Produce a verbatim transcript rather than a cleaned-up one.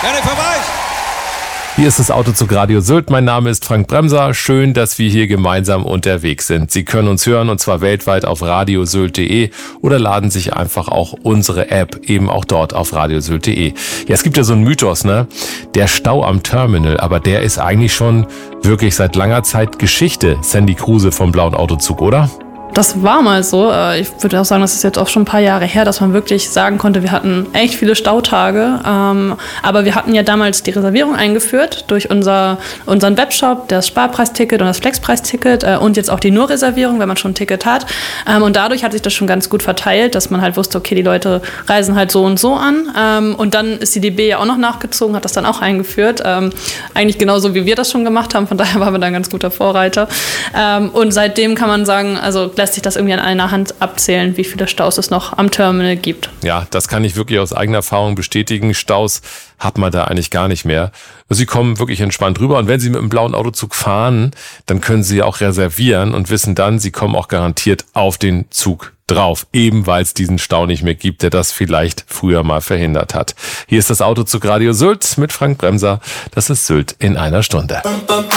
Henrik Verweis. Hier ist das Autozug Radio Sylt. Mein Name ist Frank Bremser. Schön, dass wir hier gemeinsam unterwegs sind. Sie können uns hören und zwar weltweit auf radiosylt punkt de oder laden sich einfach auch unsere App eben auch dort auf radiosylt punkt de. Ja, es gibt ja so einen Mythos, ne? Der Stau am Terminal, aber der ist eigentlich schon wirklich seit langer Zeit Geschichte. Sandy Kruse vom Blauen Autozug, oder? Das war mal so. Ich würde auch sagen, das ist jetzt auch schon ein paar Jahre her, dass man wirklich sagen konnte, wir hatten echt viele Stautage. Aber wir hatten ja damals die Reservierung eingeführt durch unser, unseren Webshop, das Sparpreisticket und das Flexpreisticket und jetzt auch die Nur-Reservierung, wenn man schon ein Ticket hat. Und dadurch hat sich das schon ganz gut verteilt, dass man halt wusste, okay, die Leute reisen halt so und so an. Und dann ist die D B ja auch noch nachgezogen, hat das dann auch eingeführt. Eigentlich genauso, wie wir das schon gemacht haben. Von daher waren wir da ein ganz guter Vorreiter. Und seitdem kann man sagen, also lässt sich das irgendwie an einer Hand abzählen, wie viele Staus es noch am Terminal gibt. Ja, das kann ich wirklich aus eigener Erfahrung bestätigen. Staus hat man da eigentlich gar nicht mehr. Sie kommen wirklich entspannt rüber und wenn Sie mit dem Blauen Autozug fahren, dann können Sie auch reservieren und wissen dann, Sie kommen auch garantiert auf den Zug drauf, eben weil es diesen Stau nicht mehr gibt, der das vielleicht früher mal verhindert hat. Hier ist das Autozug Radio Sylt mit Frank Bremser. Das ist Sylt in einer Stunde.